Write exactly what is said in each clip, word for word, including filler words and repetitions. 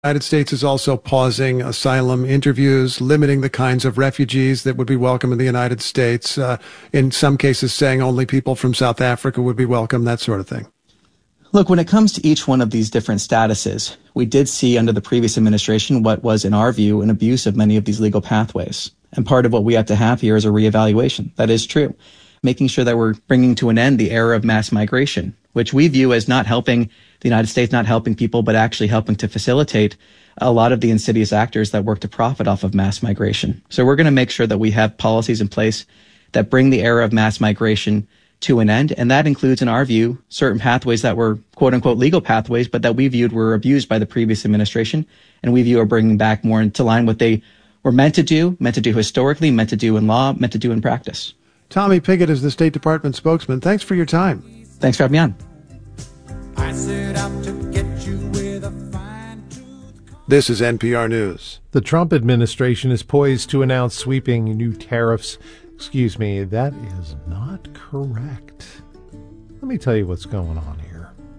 United States is also pausing asylum interviews, limiting the kinds of refugees that would be welcome in the United States, uh, in some cases saying only people from South Africa would be welcome, that sort of thing. Look, when it comes to each one of these different statuses, we did see under the previous administration what was, in our view, an abuse of many of these legal pathways. And part of what we have to have here is a reevaluation. That is true. Making sure that we're bringing to an end the era of mass migration, which we view as not helping the United States, not helping people, but actually helping to facilitate a lot of the insidious actors that work to profit off of mass migration. So we're going to make sure that we have policies in place that bring the era of mass migration to an end. And that includes, in our view, certain pathways that were quote unquote legal pathways, but that we viewed were abused by the previous administration. And we view are bringing back more into line what they were meant to do, meant to do historically, meant to do in law, meant to do in practice. Tommy Pigott is the State Department spokesman. Thanks for your time. Thanks for having me on. I set out to get you with a fine tooth comb. This is N P R News. The Trump administration is poised to announce sweeping new tariffs. Excuse me, that is not correct. Let me tell you what's going on here.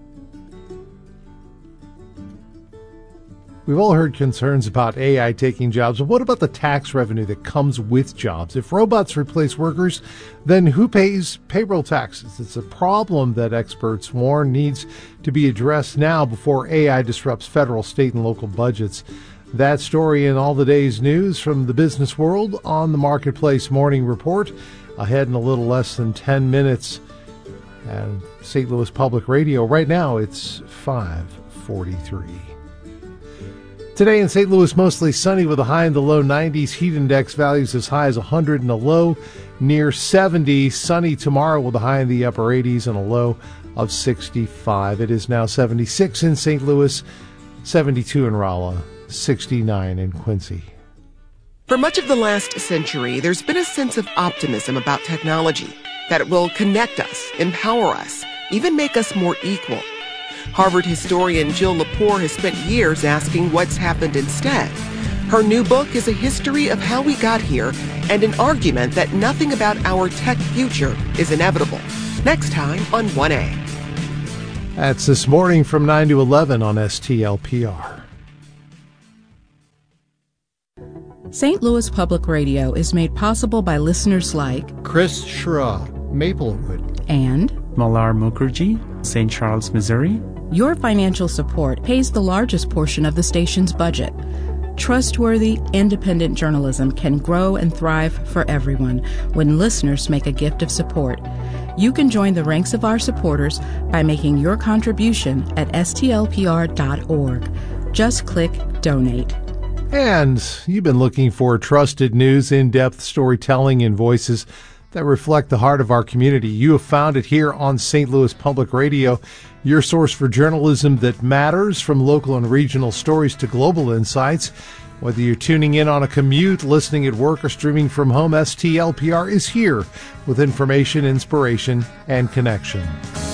We've all heard concerns about A I taking jobs, but what about the tax revenue that comes with jobs? If robots replace workers, then who pays payroll taxes? It's a problem that experts warn needs to be addressed now before A I disrupts federal, state, and local budgets. That story and all the day's news from the business world on the Marketplace Morning Report. Ahead in a little less than ten minutes. And Saint Louis Public Radio, right now it's five forty-three. Today in Saint Louis, mostly sunny with a high in the low nineties. Heat index values as high as one hundred and a low near seventy. Sunny tomorrow with a high in the upper eighties and a low of sixty-five. It is now seventy-six in Saint Louis, seventy-two in Rolla, sixty-nine in Quincy. For much of the last century, there's been a sense of optimism about technology, that it will connect us, empower us, even make us more equal. Harvard historian Jill Lepore has spent years asking what's happened instead. Her new book is a history of how we got here and an argument that nothing about our tech future is inevitable. Next time on one A. That's this morning from nine to eleven on S T L P R. Saint Louis Public Radio is made possible by listeners like Chris Schra, Maplewood, and Malar Mukherjee, Saint Charles, Missouri. Your financial support pays the largest portion of the station's budget. Trustworthy, independent journalism can grow and thrive for everyone when listeners make a gift of support. You can join the ranks of our supporters by making your contribution at S T L P R dot org. Just click Donate. And you've been looking for trusted news, in-depth storytelling, and voices that reflect the heart of our community. You have found it here on Saint Louis Public Radio, your source for journalism that matters, from local and regional stories to global insights. Whether you're tuning in on a commute, listening at work, or streaming from home, S T L P R is here with information, inspiration, and connection.